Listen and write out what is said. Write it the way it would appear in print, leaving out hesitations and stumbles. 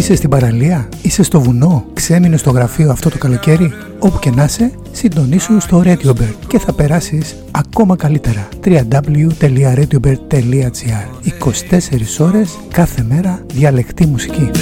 Είσαι στην παραλία, είσαι στο βουνό, ξέμεινες στο γραφείο αυτό το καλοκαίρι. Όπου και να είσαι, συντονίσου στο RadioBird και θα περάσεις ακόμα καλύτερα. www.radiobird.gr 24 ώρες κάθε μέρα διαλεκτή μουσική.